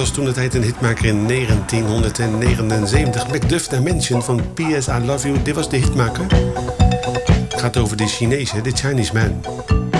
was toen de tijd een hitmaker in 1979. Macduff Dimension van P.S. I Love You. Dit was de hitmaker. Het gaat over de Chinezen, de Chinese Man.